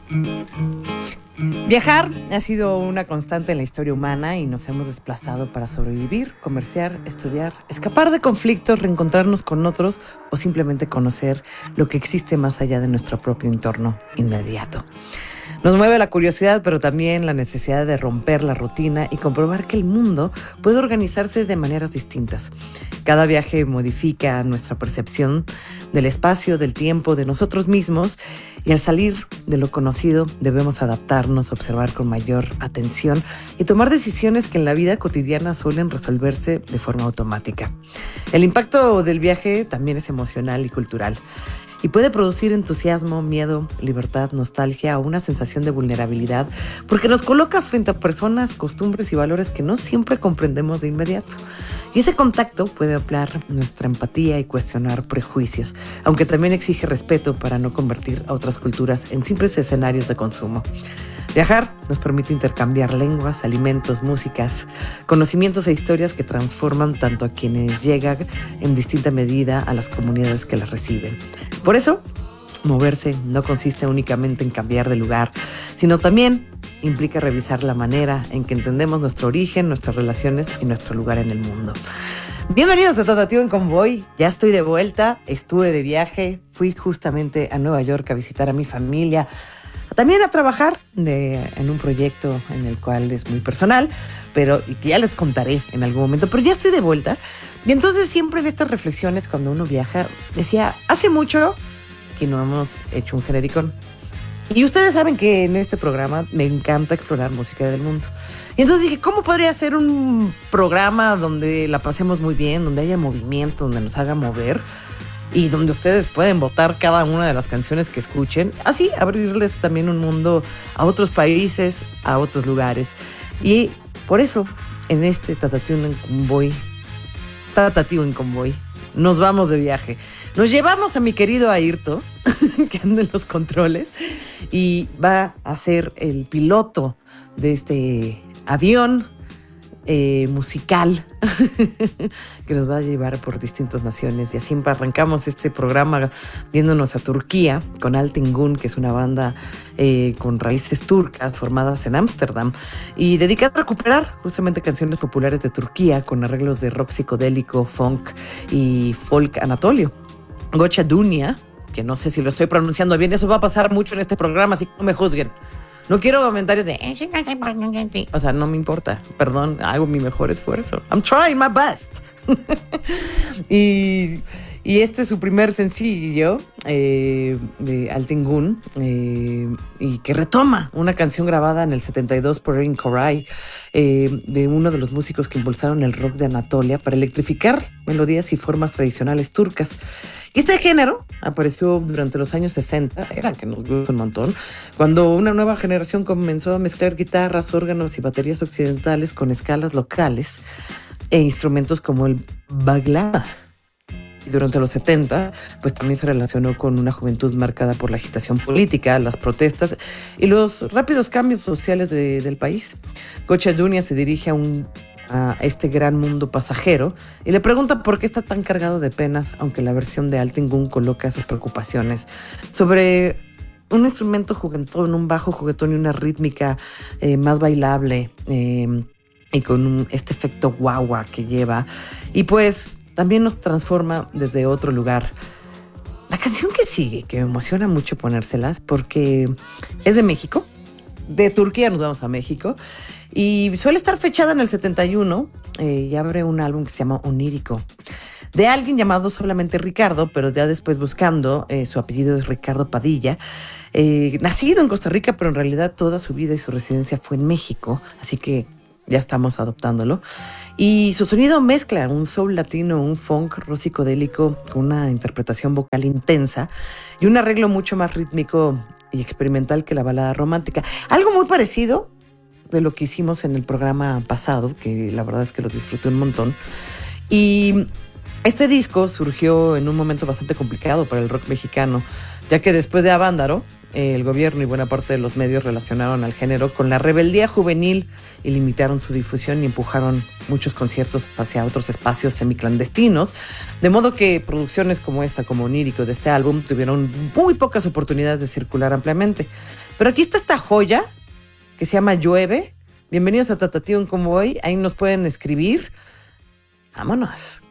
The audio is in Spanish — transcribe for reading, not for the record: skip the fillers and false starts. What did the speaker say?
Viajar ha sido una constante en la historia humana y nos hemos desplazado para sobrevivir, comerciar, estudiar, escapar de conflictos, reencontrarnos con otros o simplemente conocer lo que existe más allá de nuestro propio entorno inmediato. Nos mueve la curiosidad, pero también la necesidad de romper la rutina y comprobar que el mundo puede organizarse de maneras distintas. Cada viaje modifica nuestra percepción del espacio, del tiempo, de nosotros mismos, y al salir de lo conocido debemos adaptarnos, observar con mayor atención y tomar decisiones que en la vida cotidiana suelen resolverse de forma automática. El impacto del viaje también es emocional y cultural, y puede producir entusiasmo, miedo, libertad, nostalgia o una sensación de vulnerabilidad, porque nos coloca frente a personas, costumbres y valores que no siempre comprendemos de inmediato. Y ese contacto puede ampliar nuestra empatía y cuestionar prejuicios, aunque también exige respeto para no convertir a otras culturas en simples escenarios de consumo. Viajar nos permite intercambiar lenguas, alimentos, músicas, conocimientos e historias que transforman tanto a quienes llegan en distinta medida a las comunidades que las reciben. Por eso, moverse no consiste únicamente en cambiar de lugar, sino también implica revisar la manera en que entendemos nuestro origen, nuestras relaciones y nuestro lugar en el mundo. Bienvenidos a Tatatio en Convoy. Ya estoy de vuelta, estuve de viaje, fui justamente a Nueva York a visitar a mi familia, también a trabajar en un proyecto en el cual es muy personal, pero y que ya les contaré en algún momento, pero ya estoy de vuelta. Y entonces siempre en estas reflexiones cuando uno viaja, decía, hace mucho que no hemos hecho un genericón. Y ustedes saben que en este programa me encanta explorar música del mundo. Y entonces dije, ¿cómo podría ser un programa donde la pasemos muy bien, donde haya movimiento, donde nos haga mover? Y donde ustedes pueden votar cada una de las canciones que escuchen, así abrirles también un mundo a otros países, a otros lugares. Y por eso, en este Tatatio en Convoy, nos vamos de viaje. Nos llevamos a mi querido Airto, que anda en los controles, y va a ser el piloto de este avión musical que nos va a llevar por distintas naciones. Y así arrancamos este programa yéndonos a Turquía con Altingun, que es una banda con raíces turcas formadas en Ámsterdam y dedicada a recuperar justamente canciones populares de Turquía con arreglos de rock psicodélico, funk y folk anatolio. Gocha Dunia, que no sé si lo estoy pronunciando bien, eso va a pasar mucho en este programa, así que no me juzguen. No quiero comentarios de... O sea, no me importa. Perdón, hago mi mejor esfuerzo. I'm trying my best. y este es su primer sencillo de Altingun y que retoma una canción grabada en el 72 por Erin Koray de uno de los músicos que impulsaron el rock de Anatolia para electrificar melodías y formas tradicionales turcas. Y este género apareció durante los años 60, era que nos gusta un montón, cuando una nueva generación comenzó a mezclar guitarras, órganos y baterías occidentales con escalas locales e instrumentos como el baglava. Y durante los 70, pues también se relacionó con una juventud marcada por la agitación política, las protestas y los rápidos cambios sociales del país. Gocha Dunia se dirige a este gran mundo pasajero y le pregunta por qué está tan cargado de penas, aunque la versión de Altingun coloca esas preocupaciones sobre un instrumento juguetón, un bajo juguetón y una rítmica más bailable y con este efecto guagua que lleva. Y pues también nos transforma desde otro lugar. La canción que sigue, que me emociona mucho ponérselas porque es de México. De Turquía nos vamos a México y suele estar fechada en el 71 y abre un álbum que se llama Onírico, de alguien llamado solamente Ricardo, pero ya después buscando, su apellido es Ricardo Padilla, nacido en Costa Rica, pero en realidad toda su vida y su residencia fue en México, así que ya estamos adoptándolo. Y su sonido mezcla un soul latino, un funk psicodélico con una interpretación vocal intensa y un arreglo mucho más rítmico y experimental que la balada romántica. Algo muy parecido de lo que hicimos en el programa pasado, que la verdad es que lo disfruté un montón. Y Este disco surgió en un momento bastante complicado para el rock mexicano, ya que después de Avándaro, el gobierno y buena parte de los medios relacionaron al género con la rebeldía juvenil y limitaron su difusión y empujaron muchos conciertos hacia otros espacios semiclandestinos, de modo que producciones como esta, como Onírico de este álbum, tuvieron muy pocas oportunidades de circular ampliamente. Pero aquí está esta joya que se llama Llueve. Bienvenidos a Tatatía un Convoy, ahí nos pueden escribir. Vámonos.